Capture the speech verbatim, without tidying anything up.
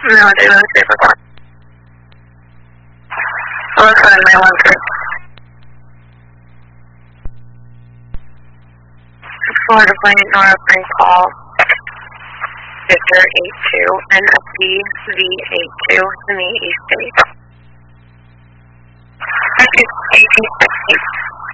No, they don't say for that. Listen, my one three. Florida Plane, Northern call. Victor eight two, N F D V eight two in the East State. eighteen sixty.